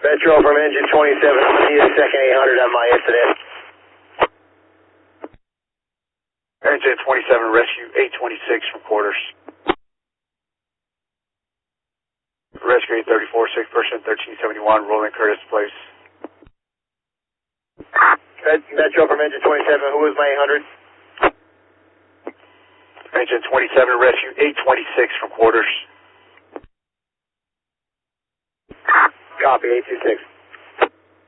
Metro from engine 27, I'm going to need a second 800 on my incident. Engine 27, rescue 826 from quarters. Rescue 834, 6 person 1371, rolling Curtis Place. Metro from engine 27, who was my 800? Engine 27, rescue 826 from quarters. Copy, 826.